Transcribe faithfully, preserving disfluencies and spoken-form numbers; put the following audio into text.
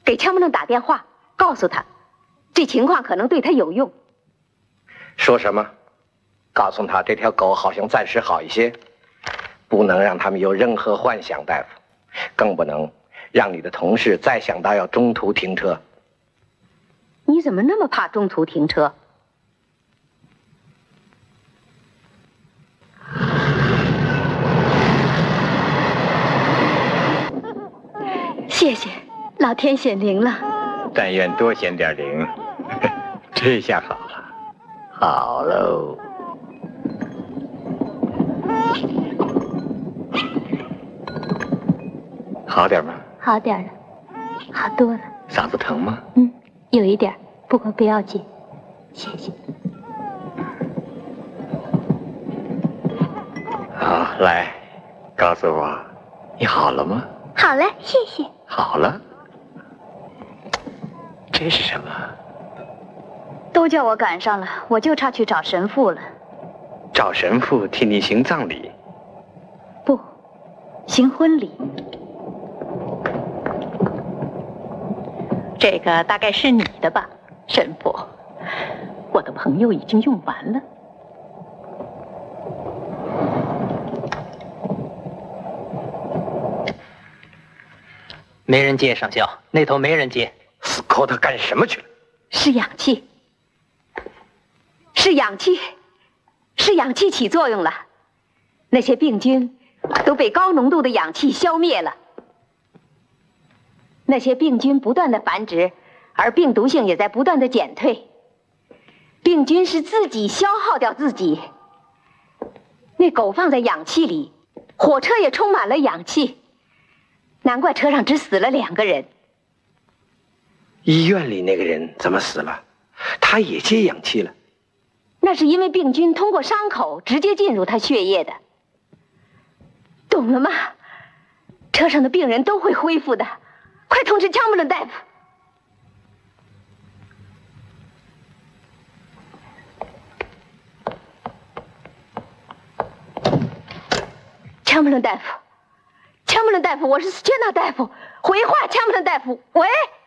给枪木伦打电话，告诉他，这情况可能对他有用。 说什么？告诉他这条狗好像暂时好一些，不能让他们有任何幻想，大夫，更不能让你的同事再想到要中途停车。 你怎么那么怕中途停车？谢谢，老天显灵了。 但愿多显点灵。这下好了， 好喽。 好点吗？ 好点了，好多了。 嗓子疼吗？ 嗯，有一点，不过不要紧。谢谢。 好，来，告诉我，你好了吗？ 好了，谢谢。 好了。这是什么？ 都叫我赶上了，我就差去找神父了。 找神父替你行葬礼？ 不，行婚礼。 这个大概是你的吧，神父。我的朋友已经用完了。 没人接，上校，那头没人接。 斯科特干什么去了？ 是氧气，是氧气，是氧气起作用了。那些病菌都被高浓度的氧气消灭了。那些病菌不断的繁殖，而病毒性也在不断的减退。病菌是自己消耗掉自己。那狗放在氧气里，火车也充满了氧气。难怪车上只死了两个人。 医院里那个人怎么死了？他也接氧气了。 那是因为病菌通过伤口直接进入他血液的。懂了吗？车上的病人都会恢复的。快通知枪木伦大夫。枪木伦大夫，枪木伦大夫，我是斯切纳大夫，回话，枪木伦大夫，喂。